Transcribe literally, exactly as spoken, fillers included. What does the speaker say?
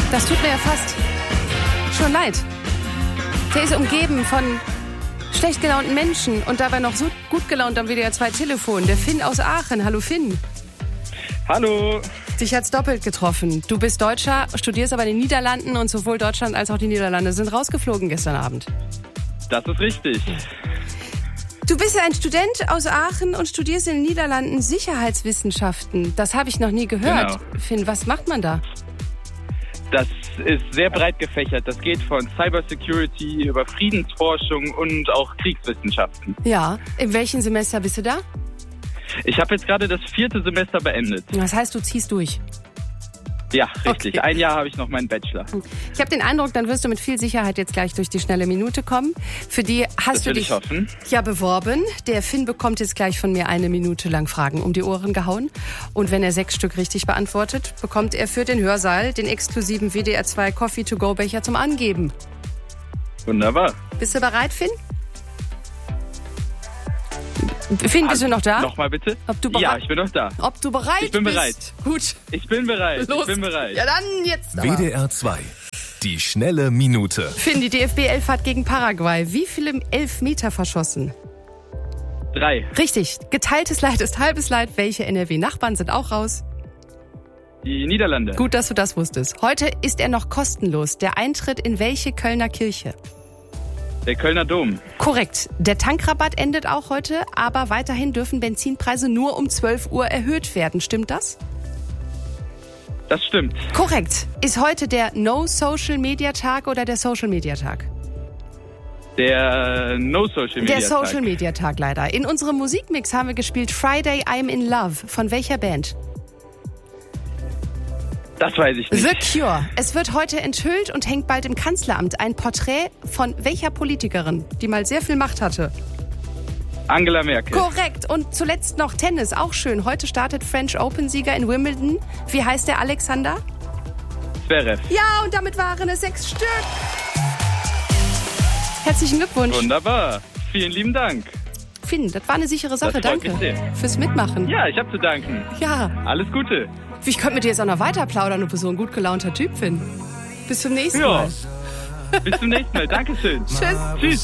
Das tut mir ja fast schon leid. Der ist umgeben von schlecht gelaunten Menschen und dabei noch so gut gelaunt am W D R zwei Telefon. Der Finn aus Aachen. Hallo Finn. Hallo. Dich hat's doppelt getroffen. Du bist Deutscher, studierst aber in den Niederlanden und sowohl Deutschland als auch die Niederlande sind rausgeflogen gestern Abend. Das ist richtig. Du bist ja ein Student aus Aachen und studierst in den Niederlanden Sicherheitswissenschaften. Das habe ich noch nie gehört. Genau. Finn, was macht man da? Das ist sehr breit gefächert. Das geht von Cybersecurity über Friedensforschung und auch Kriegswissenschaften. Ja, in welchem Semester bist du da? Ich habe jetzt gerade das vierte Semester beendet. Das heißt, du ziehst durch. Ja, richtig. Okay. Ein Jahr habe ich noch meinen Bachelor. Ich habe den Eindruck, dann wirst du mit viel Sicherheit jetzt gleich durch die schnelle Minute kommen. Für die hast Das du will dich ich hoffen. ja beworben. Der Finn bekommt jetzt gleich von mir eine Minute lang Fragen um die Ohren gehauen. Und wenn er sechs Stück richtig beantwortet, bekommt er für den Hörsaal den exklusiven W D R zwei Coffee to go Becher zum Angeben. Wunderbar. Bist du bereit, Finn? Finn, bist du noch da? Nochmal bitte? Ob du ja, bereit- ich bin noch da. Ob du bereit bist? Ich bin bereit. Gut. Ich bin bereit. Los. Ich bin bereit. Ja, dann jetzt aber. W D R zwei. Die schnelle Minute. Finn, die D F B elf hat gegen Paraguay wie viele Elfmeter verschossen? Drei. Richtig. Geteiltes Leid ist halbes Leid. Welche N R W-Nachbarn sind auch raus? Die Niederlande. Gut, dass du das wusstest. Heute ist er noch kostenlos. Der Eintritt in welche Kölner Kirche? Der Kölner Dom. Korrekt. Der Tankrabatt endet auch heute, aber weiterhin dürfen Benzinpreise nur um zwölf Uhr erhöht werden. Stimmt das? Das stimmt. Korrekt. Ist heute der No-Social-Media-Tag oder der Social-Media-Tag? Der No-Social Media Der Tag. Social-Media-Tag leider. In unserem Musikmix haben wir gespielt Friday I'm in Love. Von welcher Band? Das weiß ich nicht. The Cure. Es wird heute enthüllt und hängt bald im Kanzleramt ein Porträt von welcher Politikerin, die mal sehr viel Macht hatte? Angela Merkel. Korrekt. Und zuletzt noch Tennis. Auch schön. Heute startet French Open-Sieger in Wimbledon. Wie heißt der Alexander? Zverev. Ja, und damit waren es sechs Stück. Herzlichen Glückwunsch. Wunderbar. Vielen lieben Dank. Finn, das war eine sichere Sache. Das freut Danke mich sehr. fürs Mitmachen. Ja, ich habe zu danken. Ja. Alles Gute. Ich könnte mit dir jetzt auch noch weiter plaudern, du bist so ein gut gelaunter Typ, Finn. Bis zum nächsten Ja. Mal. Bis zum nächsten Mal. Dankeschön. Tschüss. Tschüss.